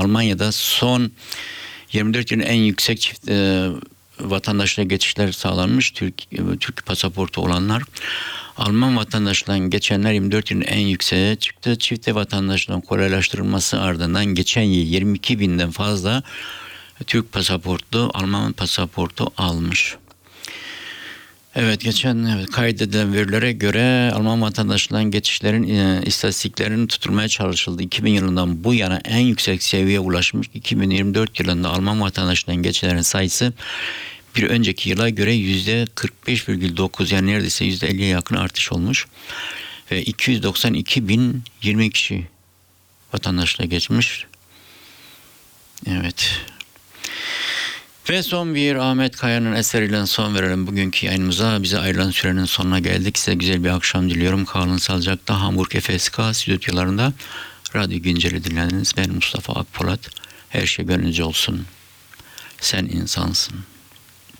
Almanya'da son 24 yılın en yüksek çift vatandaşlığa geçişler sağlanmış. Türk pasaportu olanlar. Alman vatandaşlığından geçenler 24 yılın en yükseğe çıktı. Çifte vatandaşlığın kolaylaştırılması ardından geçen yıl 22 binden fazla Türk pasaportlu Alman pasaportu almış. Evet, kaydedilen verilere göre Alman vatandaşlığından geçişlerin istatistiklerinin tutulmaya çalışıldı. 2000 yılından bu yana en yüksek seviyeye ulaşmış. 2024 yılında Alman vatandaşlığından geçişlerin sayısı bir önceki yıla göre %45,9, yani neredeyse %50'ye yakın artış olmuş. Ve 292.020 kişi vatandaşlığa geçmiş. Evet. Ve son bir Ahmet Kaya'nın eseriyle son verelim bugünkü yayınımıza. Bize ayrılan sürenin sonuna geldik. Size güzel bir akşam diliyorum. Kalın sağlıcakla. Hamburg FSK stüdyolarında Radyo Güncel'i dinlediniz. Ben Mustafa Akpolat. Her şey gönlünce olsun. Sen insansın.